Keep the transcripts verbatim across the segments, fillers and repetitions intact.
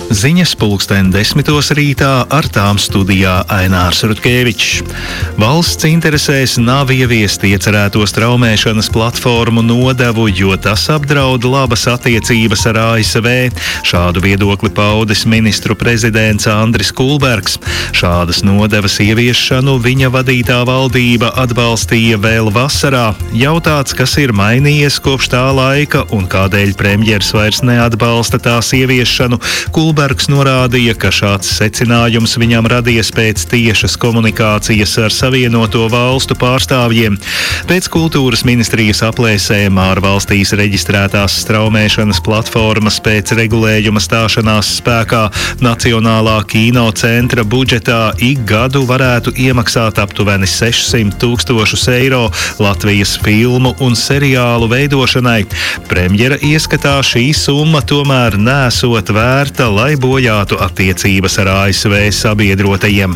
Ziņas pulksten desmitos rītā, ar tām studijā Ainārs Rutkevičs. Valsts interesēs nav ieviest iecerēto straumēšanas platformu nodevu, jo tas apdraud labas attiecības ar A S V. Šādu viedokli paudis ministru prezidents Andris Kulbergs. Šādas nodevas ieviešanu viņa vadītā valdība atbalstīja vēl vasarā. Jautāts, kas ir mainījies kopš tā laika un kādēļ premjers vairs neatbalsta tās ieviešanu, Kulbergs norādīja, ka šāds secinājums viņam radies pēc tiešas komunikācijas ar Savienoto valstu pārstāvjiem. Pēc kultūras ministrijas aplēsēm ārvalstīs reģistrētās straumēšanas platformas pēc regulējuma stāšanās spēkā Nacionālā kino centra budžetā ik gadu varētu iemaksāt aptuveni sešsimt tūkstošus eiro Latvijas filmu un seriālu veidošanai. Premjera ieskatā šī summa tomēr nesot vērta, lai bojātu attiecības ar A S V sabiedrotajiem.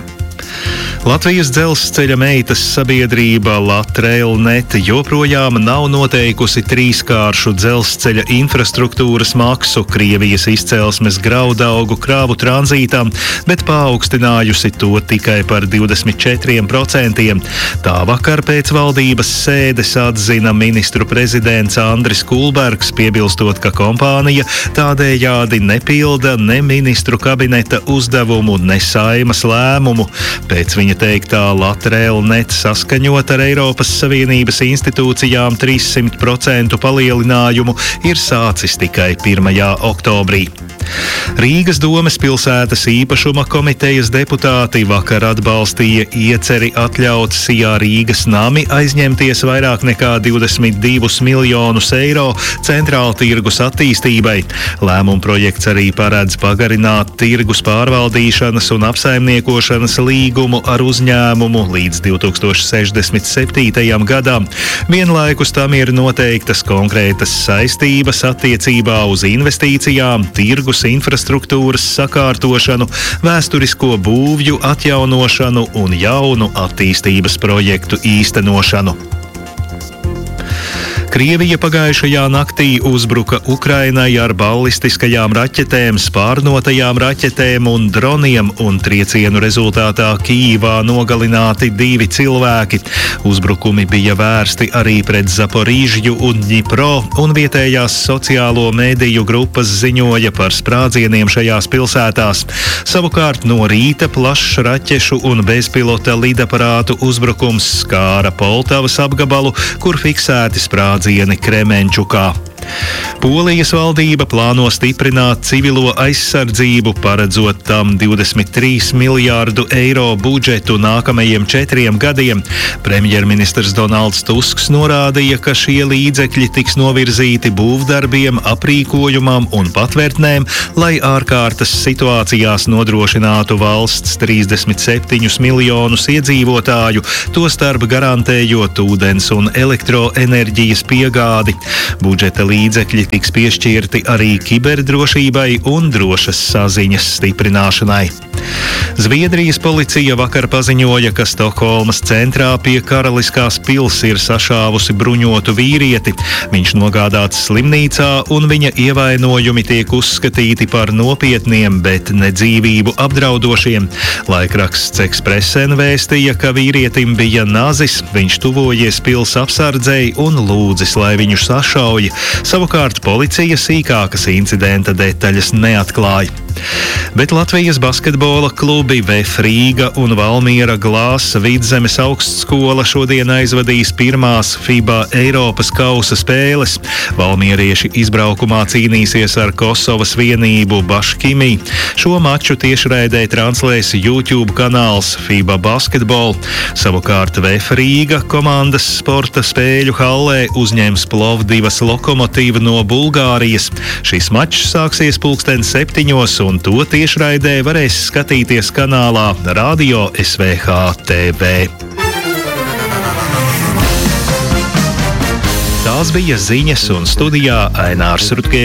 Latvijas dzelzceļa meitas sabiedrība Latrailnet joprojām nav noteikusi trīskāršu dzelzceļa infrastruktūras maksu Krievijas izcelsmes graudaugu krāvu tranzītam, bet paaugstinājusi to tikai par divdesmit četriem procentiem. Tā vakar pēc valdības sēdes atzina ministru prezidents Andris Kulbergs, piebilstot, ka kompānija tādējādi nepilda ne ministru kabineta uzdevumu, ne Saimas lēmumu. Pēc viņa teiktā Latrailnet saskaņot ar Eiropas Savienības institūcijām trīssimt procentu palielinājumu ir sācis tikai pirmajā oktobrī. Rīgas domes pilsētas īpašuma komitejas deputāti vakar atbalstīja ieceri atļaut Sijā Rīgas nami aizņemties vairāk nekā divdesmit divus miljonus eiro centrāla tirgus attīstībai. Lēmuma projekts arī paredz pagarināt tirgus pārvaldīšanas un apsaimniekošanas līgumu ar uzņēmumu līdz divi tūkstoši sešdesmit septītajam gadam. Vienlaikus tam ir noteiktas konkrētas saistības attiecībā uz investīcijām, tirgus infrastruktūras sakārtošanu, vēsturisko būvju atjaunošanu un jaunu attīstības projektu īstenošanu. Krievija pagājušajā naktī uzbruka Ukrainai ar ballistiskajām raķetēm, spārnotajām raķetēm un droniem, un triecienu rezultātā Kijivā nogalināti divi cilvēki. Uzbrukumi bija vērsti arī pret Zaporīžju un Dņipro, un vietējās sociālo mediju grupas ziņoja par sprādzieniem šajās pilsētās. Savukārt no rīta plašs raķešu un bezpilota lidaparātu uzbrukums skāra Poltavas apgabalu, kur fiksēti sprādzieni Kremenčukā. Polijas valdība plāno stiprināt civilo aizsardzību, paredzot tam divdesmit trīs miljārdu eiro budžetu nākamajiem četriem gadiem. Premjerministrs Donalds Tusks norādīja, ka šie līdzekļi tiks novirzīti būvdarbiem, aprīkojumam un patvērtnēm, lai ārkārtas situācijās nodrošinātu valsts trīsdesmit septiņus miljonus iedzīvotāju, tostarp garantējot ūdens un elektroenerģijas piegādi. Budžeta līdzekļi tiks piešķirti arī kiberdrošībai un drošas saziņas stiprināšanai. Zviedrijas policija vakar paziņoja, ka Stokholmas centrā pie Karaliskās pils ir sašāvusi bruņotu vīrieti. Viņš nogādāts slimnīcā un viņa ievainojumi tiek uzskatīti par nopietniem, bet ne dzīvību apdraudošiem. Laikraksts Expressen vēstīja, ka vīrietim bija nazis, viņš tuvojies pils apsardzei un lūdzis, lai viņu sašauj. Savukārt policija sīkākas incidenta detaļas neatklāja. Bet Latvijas basketbola klubi Vef Rīga un Valmiera Glāsa Vidzemes augstskola šodien aizvadīs pirmās FIBA Eiropas kausa spēles. Valmierieši izbraukumā cīnīsies ar Kosovas vienību Baškimi. Šo maču tiešraidē translēs YouTube kanāls FIBA Basketball. Savukārt Vef Rīga komandas sporta spēļu hallē uzņems Plovdivas Lokomotīvu no Bulgārijas. Šis mačs sāksies pulksten septiņos, un to tiešraidē varēs skatīties kanālā Radio S V H T V. Tās bija ziņas, un studijā Ainārs Rutkevičs.